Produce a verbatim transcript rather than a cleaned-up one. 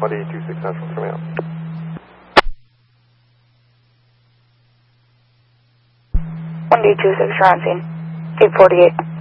one D two six National coming out. one D two six, you're on scene. eight forty-eight.